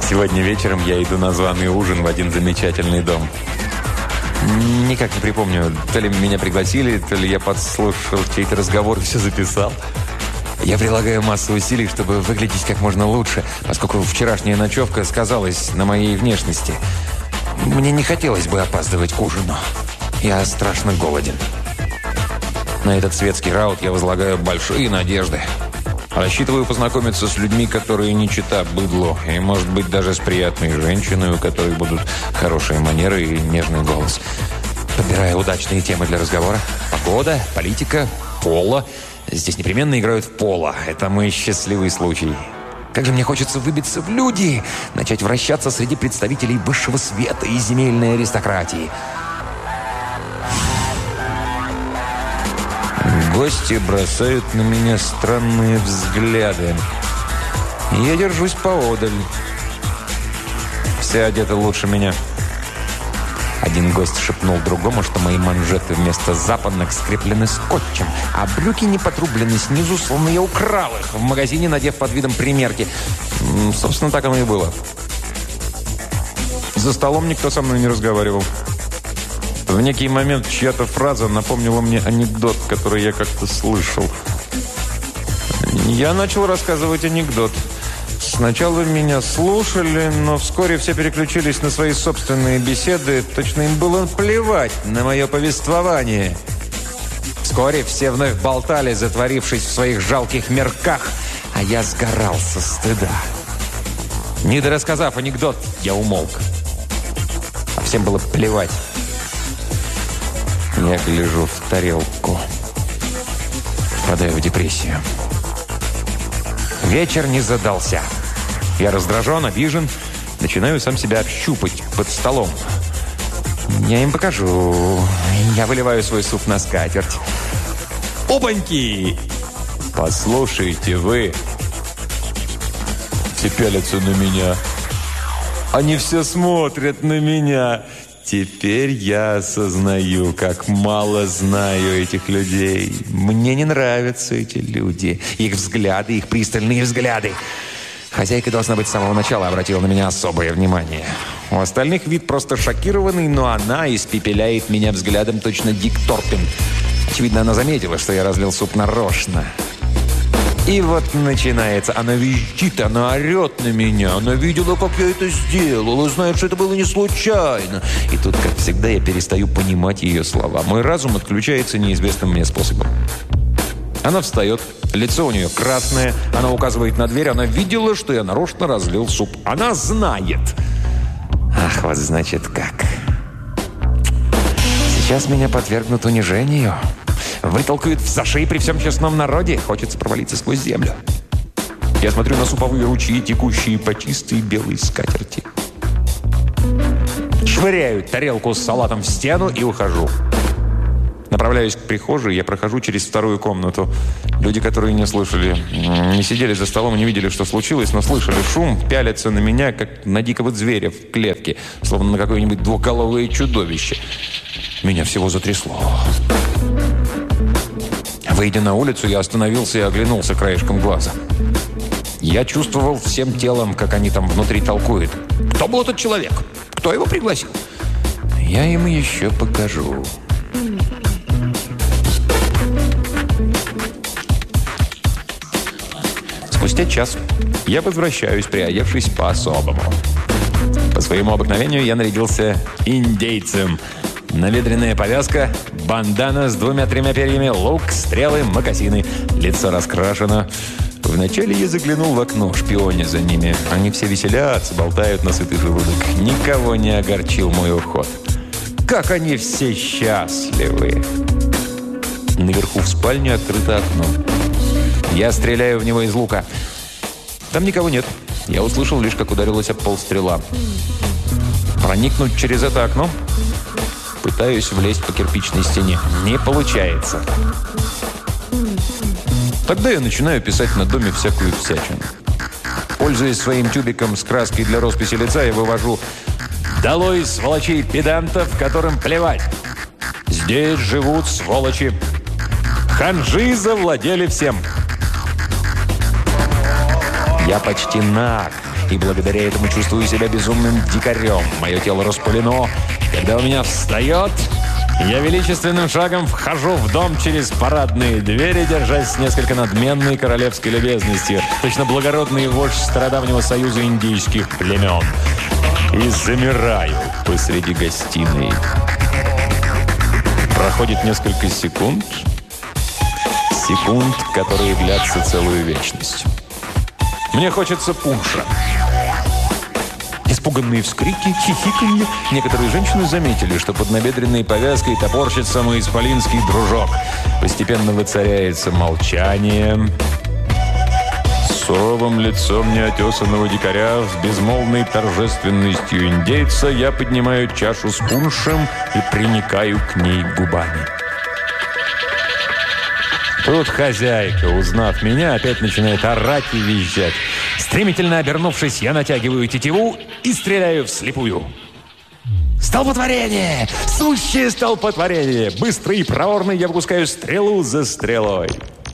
Сегодня вечером я иду на званый ужин в один замечательный дом. Никак не припомню, то ли меня пригласили, то ли я подслушал чей-то разговор и все записал. Я прилагаю массу усилий, чтобы выглядеть как можно лучше, поскольку вчерашняя ночевка сказалась на моей внешности. Мне не хотелось бы опаздывать к ужину. Я страшно голоден. На этот светский раут я возлагаю большие надежды. Рассчитываю познакомиться с людьми, которые не чета быдлу, и, может быть, даже с приятной женщиной, у которой будут хорошие манеры и нежный голос. Подбираю удачные темы для разговора. Погода, политика, поло. Здесь непременно играют в поло. Это мой счастливый случай. Как же мне хочется выбиться в люди, начать вращаться среди представителей высшего света и земельной аристократии. Гости бросают на меня странные взгляды. Я держусь поодаль. Все одеты лучше меня. Один гость шепнул другому, что мои манжеты вместо запонок скреплены скотчем, а брюки не потрублены снизу, словно я украл их в магазине, надев под видом примерки. Собственно, так оно и было. За столом никто со мной не разговаривал. В некий момент чья-то фраза напомнила мне анекдот, который я как-то слышал. Я начал рассказывать анекдот. Сначала меня слушали, но вскоре все переключились на свои собственные беседы. Точно им было плевать на мое повествование. Вскоре все вновь болтали, затворившись в своих жалких мерках, а я сгорал со стыда. Не дорассказав анекдот, я умолк. А всем было плевать. Я гляжу в тарелку. Впадаю в депрессию. Вечер не задался. Я раздражен, обижен. Начинаю сам себя общупать под столом. Я им покажу. Я выливаю свой суп на скатерть. Опаньки! Послушайте вы. Все пялятся на меня. Они все смотрят на меня. Теперь я осознаю, как мало знаю этих людей. Мне не нравятся эти люди. Их взгляды, их пристальные взгляды. Хозяйка, должна быть, с самого начала обратила на меня особое внимание. У остальных вид просто шокированный, но она испепеляет меня взглядом точно Дик Торпин. Очевидно, она заметила, что я разлил суп нарочно. И вот начинается. Она визжит, она орет на меня. Она видела, как я это сделал, и знает, что это было не случайно. И тут, как всегда, я перестаю понимать ее слова. Мой разум отключается неизвестным мне способом. Она встает, лицо у нее красное. Она указывает на дверь. Она видела, что я нарочно разлил суп. Она знает. Ах, вот значит как. Сейчас меня подвергнут унижению. Вытолкают в зашей при всем честном народе. Хочется провалиться сквозь землю. Я смотрю на суповые ручьи, текущие по чистой белой скатерти. Швыряю тарелку с салатом в стену и ухожу. Направляюсь к прихожей, я прохожу через вторую комнату. Люди, которые не слышали, не сидели за столом, не видели, что случилось, но слышали шум, пялятся на меня, как на дикого зверя в клетке, словно на какое-нибудь двухголовое чудовище. Меня всего затрясло. Выйдя на улицу, я остановился и оглянулся краешком глаза. Я чувствовал всем телом, как они там внутри толкуют. Кто был этот человек? Кто его пригласил? Я им еще покажу. Спустя час я возвращаюсь, приодевшись по-особому. По своему обыкновению я нарядился индейцем. Наветренная повязка, бандана с 2-3 перьями, лук, стрелы, мокасины. Лицо раскрашено. Вначале я заглянул в окно, шпионя за ними. Они все веселятся, болтают на сытый желудок. Никого не огорчил мой уход. Как они все счастливы! Наверху в спальне открыто окно. Я стреляю в него из лука. Там никого нет. Я услышал лишь, как ударилась об пол стрела. Проникнуть через это окно? Пытаюсь влезть по кирпичной стене. Не получается. Тогда я начинаю писать на доме всякую всячину. Пользуясь своим тюбиком с краской для росписи лица, я вывожу: «Долой сволочей педантов, которым плевать! Здесь живут сволочи! Ханжи завладели всем!» Я почти наг. и благодаря этому чувствую себя безумным дикарем. Мое тело распылено. Когда у меня встает, я величественным шагом вхожу в дом через парадные двери, держась с несколько надменной королевской любезностью, точно благородный вождь стародавнего союза индийских племен. И замираю посреди гостиной. Проходит несколько секунд, которые длятся целую вечность. Мне хочется пунша. Испуганные вскрики, хихиканье. Некоторые женщины заметили, что под набедренной повязкой топорщится мой исполинский дружок. Постепенно воцаряется молчание. С суровым лицом неотесанного дикаря, с безмолвной торжественностью индейца, я поднимаю чашу с пуншем и приникаю к ней губами. Тут хозяйка, узнав меня, опять начинает орать и визжать. Стремительно обернувшись, я натягиваю тетиву и стреляю вслепую. Столпотворение! Сущее столпотворение! Быстро и проворно я выпускаю стрелу за стрелой.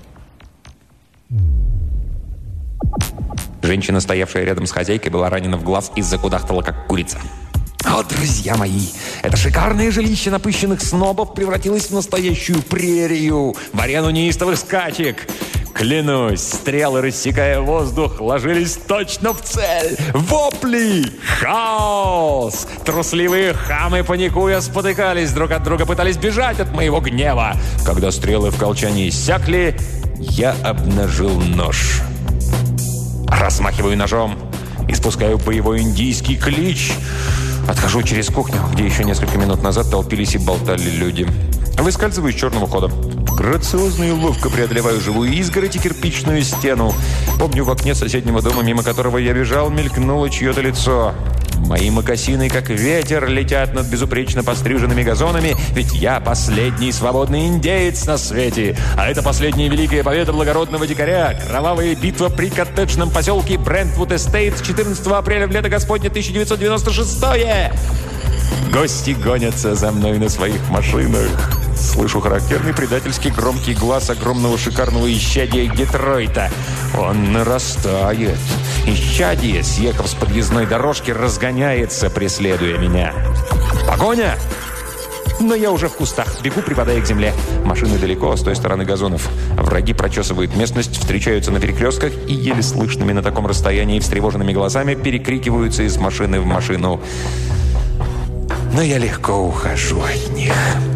Женщина, стоявшая рядом с хозяйкой, была ранена в глаз и закудахтала, как курица. О, друзья мои, это шикарное жилище напыщенных снобов превратилось в настоящую прерию, в арену неистовых скачек. Клянусь, стрелы, рассекая воздух, ложились точно в цель. Вопли! Хаос! Трусливые хамы, паникуя, спотыкались друг от друга, пытались бежать от моего гнева. Когда стрелы в колчане иссякли, я обнажил нож. Размахиваю ножом, испускаю боевой индийский клич. Отхожу через кухню, где еще несколько минут назад толпились и болтали люди. Выскальзываю из черного хода. Грациозно и ловко преодолеваю живую изгородь и кирпичную стену. Помню, в окне соседнего дома, мимо которого я бежал, мелькнуло чье-то лицо. Мои мокасины, как ветер, летят над безупречно постриженными газонами, ведь я последний свободный индеец на свете. А это последняя великая победа благородного дикаря. Кровавая битва при коттеджном поселке Брентвуд-Эстейтс 14 апреля в лето Господне 1996-е. Гости гонятся за мной на своих машинах. Слышу характерный предательский громкий глаз огромного шикарного исчадия Детройта. Он нарастает. Исчадие, съехав с подъездной дорожки, разгоняется, преследуя меня. Погоня! Но я уже в кустах. Бегу, припадая к земле. Машины далеко, с той стороны газонов. Враги прочесывают местность, встречаются на перекрестках и еле слышными на таком расстоянии встревоженными голосами перекрикиваются из машины в машину. Но я легко ухожу от них.